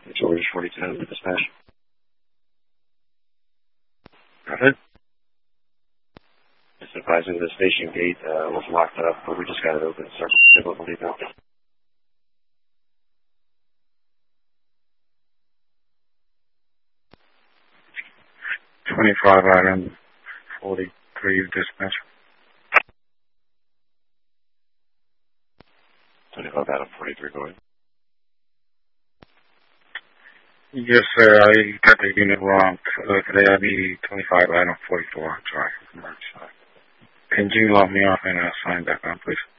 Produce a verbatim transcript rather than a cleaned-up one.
George forty-ten, dispatch. Got it. Just advising the station gate uh, was locked up, but we just got it open, so we'll leave out. twenty-five item forty-three, dispatch. twenty-five item forty-three, going. Yes, sir. I got the unit wrong. Uh, today I need twenty-five item forty-four. Sorry. Can you log me off and uh, sign back on, please?